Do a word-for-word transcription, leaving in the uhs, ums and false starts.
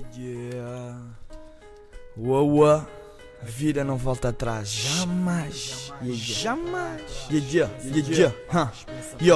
Yeah. Uau, uau. A vida não volta atrás. Jamais. Yeah, yeah. Jamais. Yeah, yeah. Yeah, yeah. Huh. Yo.